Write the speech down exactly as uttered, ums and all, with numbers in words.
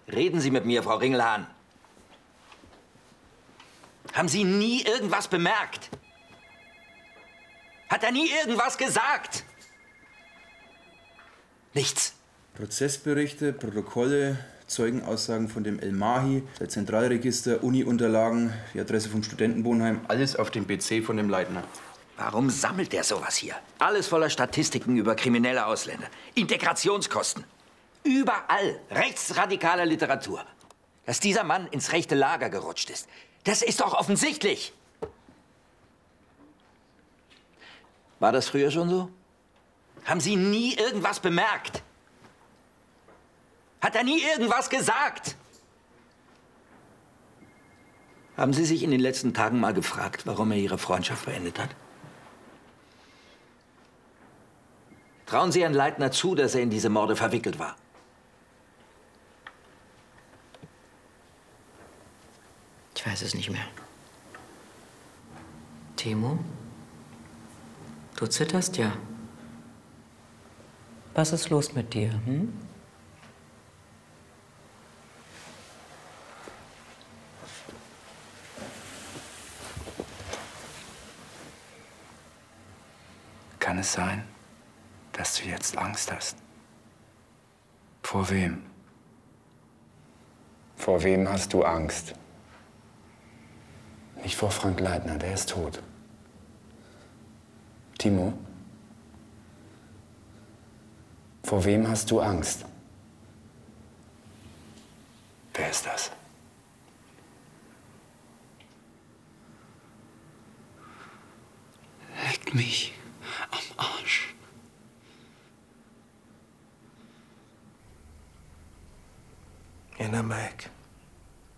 Reden Sie mit mir, Frau Ringelhahn. Haben Sie nie irgendwas bemerkt? Hat er nie irgendwas gesagt? Nichts. Prozessberichte, Protokolle, Zeugenaussagen von dem El Mahi, der Zentralregister, Uni-Unterlagen, die Adresse vom Studentenwohnheim, alles auf dem P C von dem Leitner. Warum sammelt der sowas hier? Alles voller Statistiken über kriminelle Ausländer. Integrationskosten. Überall rechtsradikale Literatur. Dass dieser Mann ins rechte Lager gerutscht ist, das ist doch offensichtlich. War das früher schon so? Haben Sie nie irgendwas bemerkt? Hat er nie irgendwas gesagt? Haben Sie sich in den letzten Tagen mal gefragt, warum er Ihre Freundschaft beendet hat? Trauen Sie Herrn Leitner zu, dass er in diese Morde verwickelt war? Ich weiß es nicht mehr. Timo? Du zitterst ja. Was ist los mit dir, hm? Kann es sein, dass du jetzt Angst hast? Vor wem? Vor wem hast du Angst? Nicht vor Frank Leitner, der ist tot. Timo? Vor wem hast du Angst? Wer ist das? Leck mich am Arsch. Anna Mac.